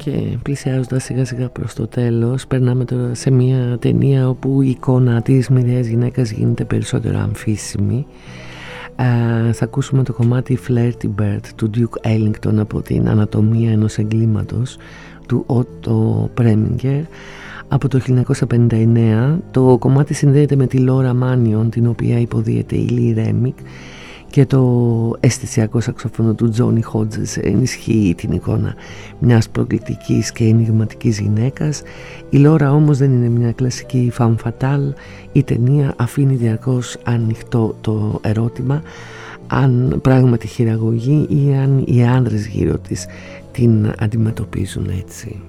Και πλησιάζοντας σιγά σιγά προς το τέλος, περνάμε τώρα σε μια ταινία όπου η εικόνα της μοιραίας γυναίκας γίνεται περισσότερο αμφίσιμη. Θα ακούσουμε το κομμάτι Flirty Bird του Duke Ellington από την Ανατομία ενός εγκλήματος του Otto Preminger από το 1959. Το κομμάτι συνδέεται με τη Laura Manion, την οποία υποδίεται η Lee Remick, και το αισθησιακό σαξοφόνο του Johnny Hodges ενισχύει την εικόνα μιας προκλητικής και ενιγματικής γυναίκας. Η Laura όμως δεν είναι μια κλασική femme fatale. Η ταινία αφήνει διαρκώς ανοιχτό το ερώτημα αν πράγματι χειραγωγεί ή αν οι άνδρες γύρω της την αντιμετωπίζουν έτσι.